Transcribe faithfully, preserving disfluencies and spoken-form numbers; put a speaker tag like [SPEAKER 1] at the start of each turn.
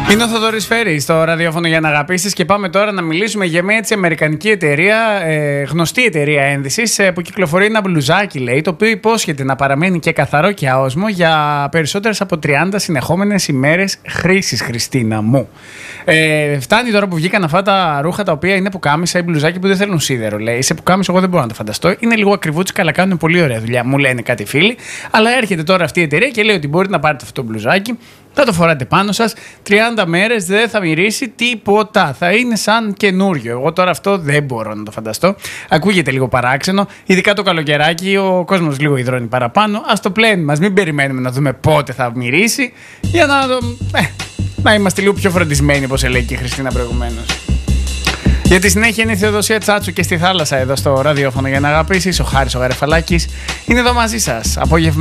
[SPEAKER 1] Είναι ο Θοδωρής Φέρης στο ραδιόφωνο για να αγαπήσεις και πάμε τώρα να μιλήσουμε για μια έτσι αμερικανική εταιρεία, ε, γνωστή εταιρεία ένδυσης, ε, που κυκλοφορεί ένα μπλουζάκι, λέει, το οποίο υπόσχεται να παραμένει και καθαρό και άοσμο για περισσότερες από τριάντα συνεχόμενες ημέρες χρήσης, Χριστίνα μου. Ε, φτάνει τώρα που βγήκαν αυτά τα ρούχα τα οποία είναι πουκάμισα ή μπλουζάκι που δεν θέλουν σίδερο, λέει. Σε πουκάμισο εγώ δεν μπορώ να το φανταστώ. Είναι λίγο ακριβούτσικα, αλλά κάνουν πολύ ωραία δουλειά, μου λένε κάτι φίλοι. Αλλά έρχεται τώρα αυτή η εταιρεία και λέει ότι μπορείτε να πάρετε αυτό το μπλουζάκι, θα το φοράτε πάνω σας, τριάντα μέρες δεν θα μυρίσει τίποτα. Θα είναι σαν καινούριο. Εγώ τώρα αυτό δεν μπορώ να το φανταστώ. Ακούγεται λίγο παράξενο. Ειδικά το καλοκαιράκι, ο κόσμος λίγο υδρώνει παραπάνω. Ας το πλένει μας, μην περιμένουμε να δούμε πότε θα μυρίσει. Για να, ε, να είμαστε λίγο πιο φροντισμένοι, όπως έλεγε και η Χριστίνα προηγουμένως. Για τη συνέχεια είναι η Θεοδοσία Τσάτσου και στη θάλασσα εδώ στο ραδιόφωνο για να αγαπήσεις. Ο Χάρης ο Γαρεφαλάκης είναι εδώ μαζί σας. Απόγευμα.